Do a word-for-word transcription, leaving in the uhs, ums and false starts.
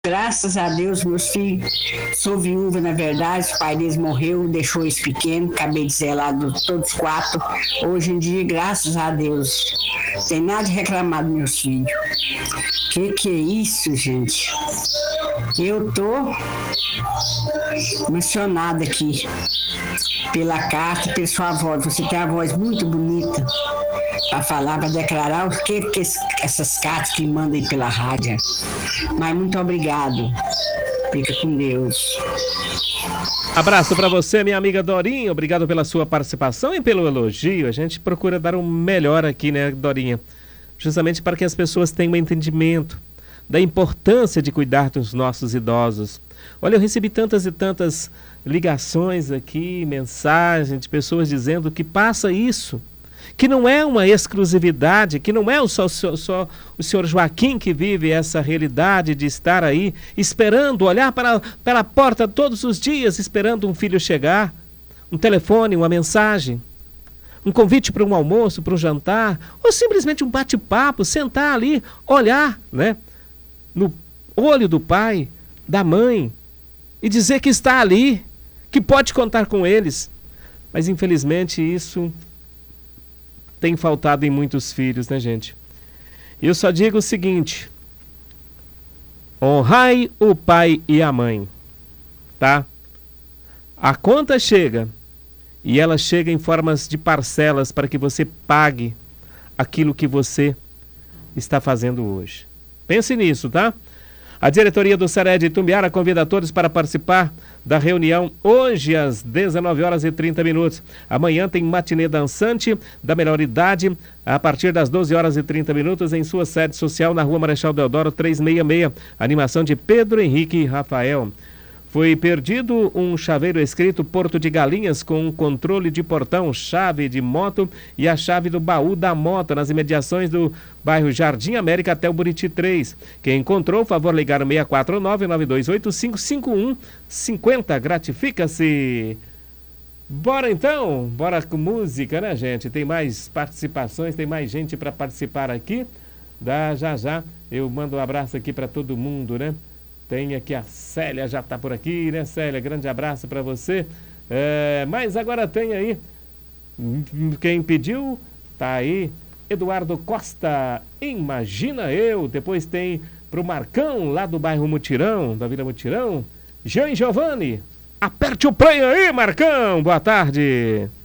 Graças a Deus, meus filhos, sou viúva, na verdade, o pai deles morreu, deixou eles pequenos, acabei de zelar do, todos quatro. Hoje em dia, graças a Deus, não tem nada de reclamar dos meus filhos. Que que é isso, gente? Eu tô emocionada aqui pela carta, pela sua voz. Você tem uma voz muito bonita para falar, para declarar o que, que essas cartas que mandam aí pela rádio. Mas muito obrigado. Fica com Deus. Abraço para você, minha amiga Dorinha. Obrigado pela sua participação e pelo elogio. A gente procura dar o melhor aqui, né, Dorinha? Justamente para que as pessoas tenham um entendimento da importância de cuidar dos nossos idosos. Olha, eu recebi tantas e tantas ligações aqui, mensagens de pessoas dizendo que passa isso, que não é uma exclusividade, que não é só, só, só o senhor Joaquim que vive essa realidade de estar aí esperando, olhar para, para a porta todos os dias, esperando um filho chegar, um telefone, uma mensagem, um convite para um almoço, para um jantar, ou simplesmente um bate-papo, sentar ali, olhar, né, no olho do pai, da mãe, e dizer que está ali, que pode contar com eles. Mas infelizmente isso tem faltado em muitos filhos, né, gente? Eu só digo o seguinte: honrai o pai e a mãe, tá? A conta chega, e ela chega em formas de parcelas para que você pague aquilo que você está fazendo hoje. Pense nisso, tá? A diretoria do Sered Itumbiara convida a todos para participar da reunião hoje às dezenove horas e trinta minutos. Amanhã tem matinê dançante da melhor idade a partir das doze horas e trinta minutos em sua sede social na Rua Marechal Deodoro trezentos e sessenta e seis. Animação de Pedro Henrique e Rafael. Foi perdido um chaveiro escrito Porto de Galinhas com um controle de portão, chave de moto e a chave do baú da moto nas imediações do bairro Jardim América até o Buriti três. Quem encontrou, favor ligar no seis quatro nove, nove dois oito cinco, cinco um cinco zero. Gratifica-se. Bora então, bora com música, né, gente? Tem mais participações, tem mais gente para participar aqui. Da já já eu mando um abraço aqui para todo mundo, né? Tem aqui a Célia, já está por aqui, né, Célia? Grande abraço para você. É, mas agora tem aí, quem pediu, tá aí, Eduardo Costa, Imagina Eu. Depois tem pro Marcão, lá do bairro Mutirão, da Vila Mutirão, Jean Giovanni. Aperte o play aí, Marcão. Boa tarde.